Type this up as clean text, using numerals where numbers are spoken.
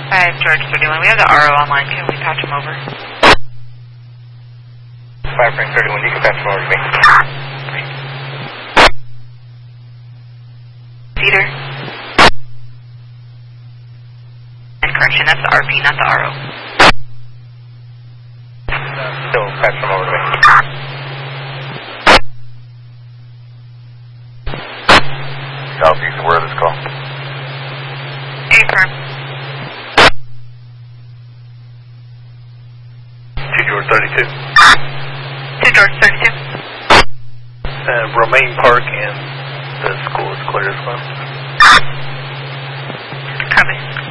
George 31. We have the RO online. Can we patch him over? 5 Frank 31. You can patch him over to me. Peter. And correction, that's the RP, not the RO. Still patch him over to me. Southeast, where is this call? Affirm. 2 George 32. 2 George 32. Romaine Park and the school is clear as well. Copy.